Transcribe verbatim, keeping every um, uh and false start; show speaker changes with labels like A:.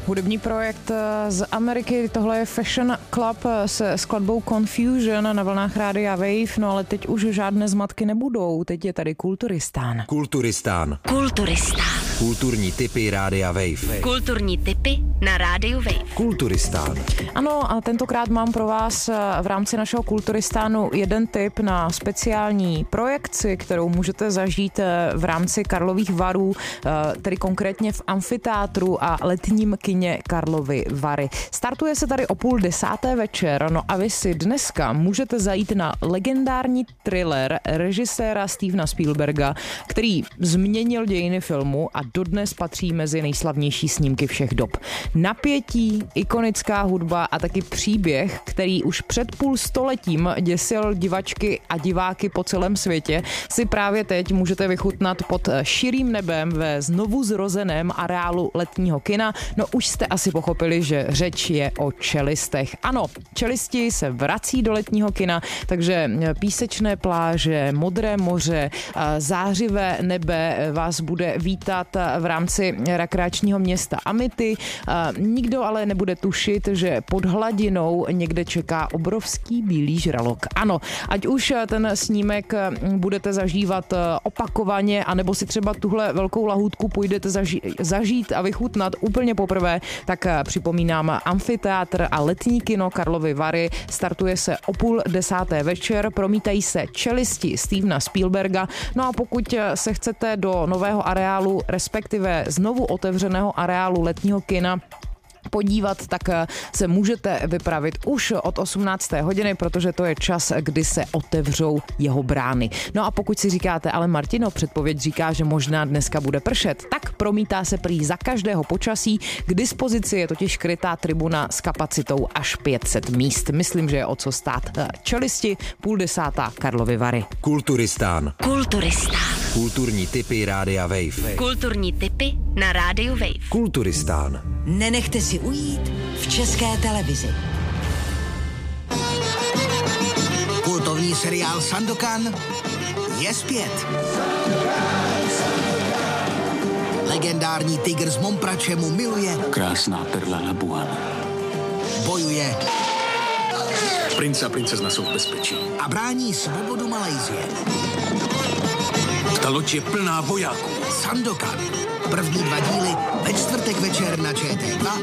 A: Hudební projekt z Ameriky, tohle je Fashion Club se skladbou Confusion na vlnách Rádia Wave, no ale teď už žádné zmatky nebudou, teď je tady Kulturistán.
B: Kulturistán.
C: Kulturistán.
B: Kulturní tipy Rádia Wave.
C: Kulturní tipy na Rádiu Wave.
B: Kulturistán.
A: Ano, a tentokrát mám pro vás v rámci našeho Kulturistánu jeden tip na speciální projekci, kterou můžete zažít v rámci Karlových Varů, tedy konkrétně v amfiteátru a letním kině Karlovy Vary. Startuje se tady o půl desáté večer, no a vy si dneska můžete zajít na legendární thriller režiséra Stevena Spielberga, který změnil dějiny filmu a dodnes patří mezi nejslavnější snímky všech dob. Napětí, ikonická hudba a taky příběh, který už před půl stoletím děsil divačky a diváky po celém světě, si právě teď můžete vychutnat pod širým nebem ve znovu zrozeném areálu letního kina. No už jste asi pochopili, že řeč je o čelistech. Ano, čelisti se vrací do letního kina, takže písečné pláže, modré moře, zářivé nebe vás bude vítat v rámci rekreačního města Amity. Nikdo ale nebude tušit, že pod hladinou někde čeká obrovský bílý žralok. Ano, ať už ten snímek budete zažívat opakovaně, anebo si třeba tuhle velkou lahůdku půjdete zaži- zažít a vychutnat úplně poprvé, tak připomínám amfiteátr a letní kino Karlovy Vary. Startuje se o půl desáté večer, promítají se čelisti Stevena Spielberga. No a pokud se chcete do nového areálu, respektive znovu otevřeného areálu letního kina podívat, tak se můžete vypravit už od osmnácté hodiny, protože to je čas, kdy se otevřou jeho brány. No a pokud si říkáte, ale Martino, předpověď říká, že možná dneska bude pršet, tak promítá se prý za každého počasí. K dispozici je totiž krytá tribuna s kapacitou až pět set míst. Myslím, že je o co stát. Čelisti, půl desátá, Karlovy Vary.
B: Kulturistán.
C: Kulturistán.
B: Kulturní tipy Rádia Wave.
C: Kulturní tipy na Rádiu Wave.
B: Kulturistán.
D: Nenechte si ujít v České televizi.
E: Kultovní seriál Sandokan je zpět. Legendární tygr z Momprače mu miluje.
F: Krásná perla Labuana.
E: Bojuje.
F: Prince a princezna jsou v bezpečí.
E: A brání svobodu Malajsie.
F: Ta loď je plná vojáků.
E: Sandokan. První dva díly ve čtvrtek večer na Č T dva.